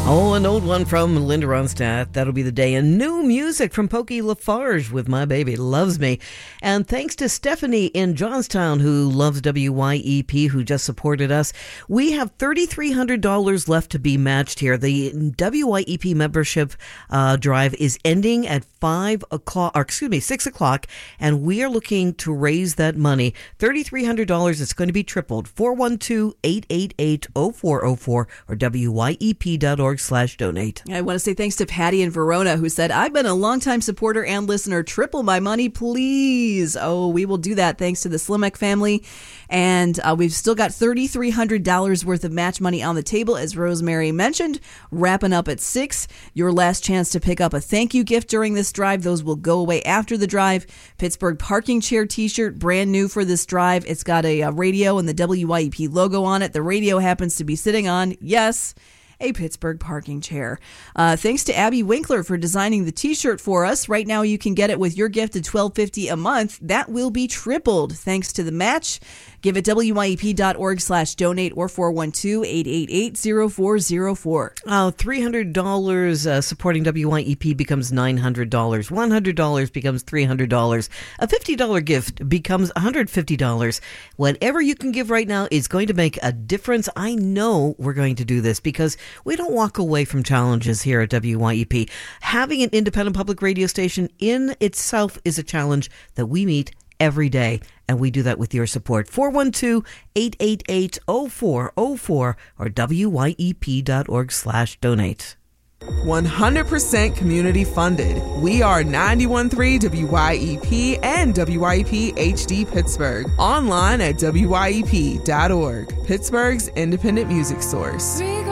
Oh, an old one from Linda Ronstadt. That'll be the day. And new music from Pokey Lafarge with My Baby Loves Me. And thanks to Stephanie in Johnstown, who loves WYEP, who just supported us. We have $3,300 left to be matched here. The WYEP membership drive is ending at 6 o'clock, and we are looking to raise that money. $3,300 is going to be tripled. 412-888-0404 or WYEP.org/donate. I want to say thanks to Patty in Verona, who said, I've been a longtime supporter and listener. Triple my money, please. Oh, we will do that thanks to the Slimek family. And we've still got $3,300 worth of match money on the table, as Rosemary mentioned. Wrapping up at 6. Your last chance to pick up a thank you gift during this drive. Those will go away after the drive. Pittsburgh Parking Chair t-shirt, brand new for this drive. It's got a radio and the WYEP logo on it. The radio happens to be sitting on, yes, a Pittsburgh parking chair. Thanks to Abby Winkler for designing the t-shirt for us. Right now you can get it with your gift of $12.50 a month. That will be tripled thanks to the match. Give it WYEP.org/donate or 412-888-0404. $300 supporting WYEP becomes $900. $100 becomes $300. A $50 gift becomes $150. Whatever you can give right now is going to make a difference. I know we're going to do this because we don't walk away from challenges here at WYEP. Having an independent public radio station in itself is a challenge that we meet every day, and we do that with your support. 412-888-0404 or WYEP.org/donate. 100% community funded. We are 91.3 WYEP and WYEP HD Pittsburgh. Online at WYEP.org. Pittsburgh's independent music source.